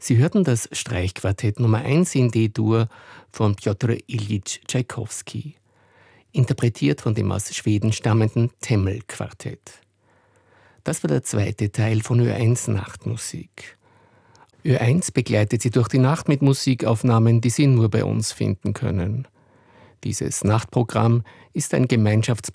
Sie hörten das Streichquartett Nummer 1 in D-Dur von Pjotr Iljitsch Tschaikowski, interpretiert von dem aus Schweden stammenden Temmel-Quartett. Das war der zweite Teil von Ö1 Nachtmusik. Ö1 begleitet Sie durch die Nacht mit Musikaufnahmen, die Sie nur bei uns finden können. Dieses Nachtprogramm ist ein Gemeinschaftsprojekt